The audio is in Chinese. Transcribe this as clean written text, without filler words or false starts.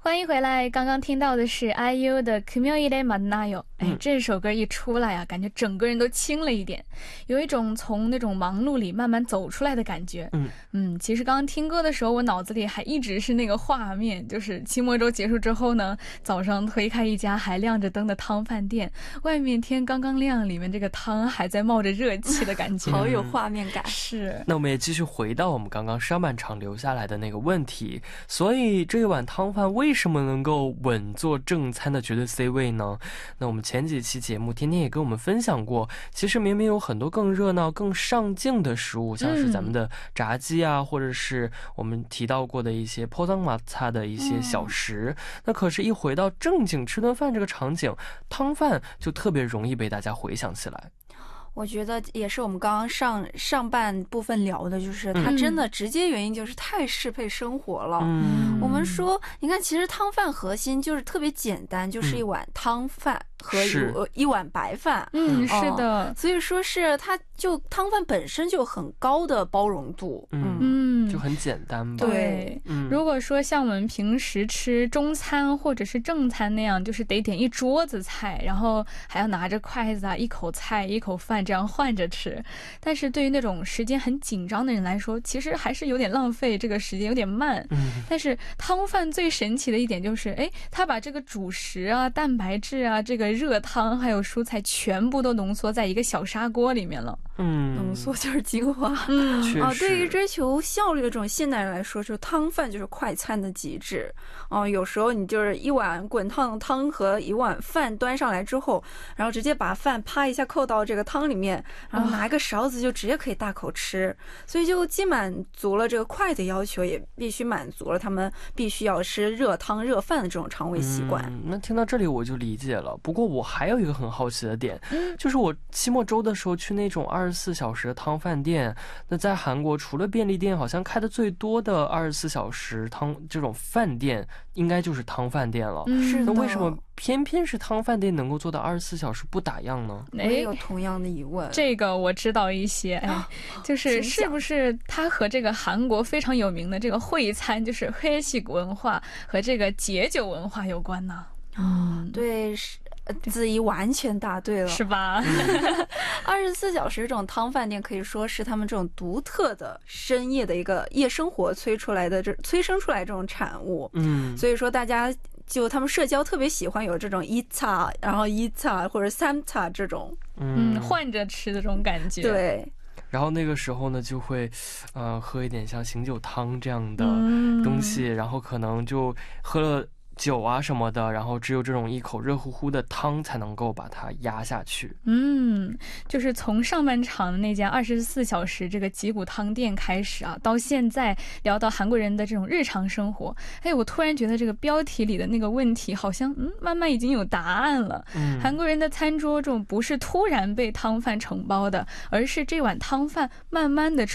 欢迎回来，刚刚听到的是 IU 的 금요일에 만나요。 这首歌一出来啊，感觉整个人都轻了一点，有一种从那种忙碌里慢慢走出来的感觉。其实刚刚听歌的时候，我脑子里还一直是那个画面，就是期末周结束之后呢，早上推开一家还亮着灯的汤饭店，外面天刚刚亮，里面这个汤还在冒着热气的感觉， 好有画面感。 是。 那我们也继续回到我们刚刚上半场留下来的那个问题，所以这一碗汤饭为什么能够稳坐正餐的绝对 C 位呢？那我们前几期节目天天也跟我们分享过，其实明明有很多更热闹更上镜的食物，像是咱们的炸鸡啊，或者是我们提到过的一些포장마차的一些小食，那可是一回到正经吃顿饭这个场景，汤饭就特别容易被大家回想起来。 我觉得也是我们刚刚上半部分聊的，就是它真的直接原因就是太适配生活了。我们说你看，其实汤饭核心就是特别简单，就是一碗汤饭和一碗白饭。 是的， 所以说是它就汤饭本身就很高的包容度。 就很简单吧。 对，如果说像我们平时吃中餐或者是正餐那样，就是得点一桌子菜，然后还要拿着筷子啊，一口菜一口饭这样换着吃。但是对于那种时间很紧张的人来说，其实还是有点浪费，这个时间有点慢。但是汤饭最神奇的一点就是，它把这个主食啊、蛋白质啊、这个热汤还有蔬菜全部都浓缩在一个小砂锅里面了。 浓缩就是精华。对于追求效率的这种现代人来说，就汤饭就是快餐的极致。有时候你就是一碗滚烫的汤和一碗饭端上来之后，然后直接把饭啪一下扣到这个汤里面，然后拿一个勺子就直接可以大口吃。所以就既满足了这个快的要求，也必须满足了他们必须要吃热汤热饭的这种肠胃习惯。 那听到这里我就理解了。不过我还有一个很好奇的点，就是我期末周的时候去那种24小时的汤饭店，那在韩国除了便利店，好像开的最多的24小时汤这种饭店应该就是汤饭店了。那为什么偏偏是汤饭店能够做到24小时不打烊呢？ 我也有同样的疑问。 这个我知道一些，就是是不是它和这个韩国非常有名的这个会餐，就是회식文化和这个解酒文化有关呢？ 对，子怡完全答对了， 是吧 ？24小时这种汤饭店可以说是他们这种独特的深夜的一个夜生活催生出来这种产物。所以说大家就他们社交特别喜欢有这种2차，然后1차或者3차这种换着吃的这种感觉。 对。 然后那个时候呢，就会喝一点像醒酒汤这样的东西，然后可能就喝了酒啊什么的，然后只有这种一口热乎乎的汤才能够把它压下去。 就是从上半场的那家24小时这个吉谷汤店开始啊，到现在聊到韩国人的这种日常生活，我突然觉得这个标题里的那个问题好像慢慢已经有答案了。韩国人的餐桌这种不是突然被汤饭承包的，而是这碗汤饭慢慢的